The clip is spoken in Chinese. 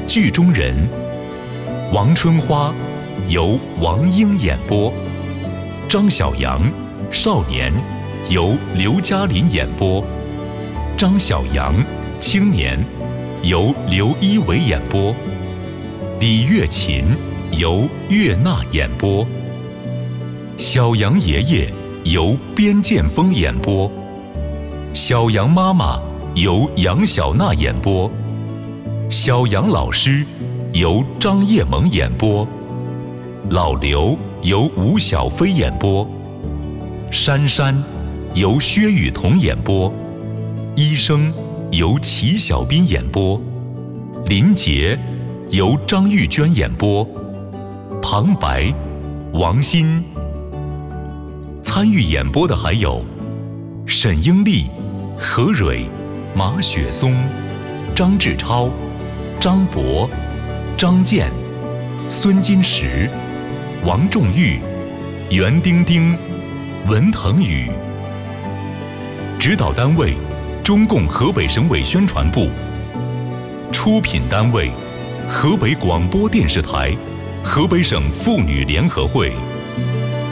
剧中人；王春花由王英演播；张小杨少年由刘嘉玲演播；张小杨青年由刘一伟演播；李月琴由岳娜演播；小杨爷爷由边剑锋演播；小杨妈妈由杨小娜演播；小杨老师由张叶萌演播；老刘由吴小飞演播；珊珊由薛雨桐演播；医生由齐小斌演播；林杰由张玉娟演播；旁白王鑫。参与演播的还有沈英丽、何蕊、马雪松、张志超、张博、张健、孙金石、王仲玉、袁丁丁、文腾宇。指导单位中共河北省委宣传部。出品单位河北广播电视台、河北省妇女联合会。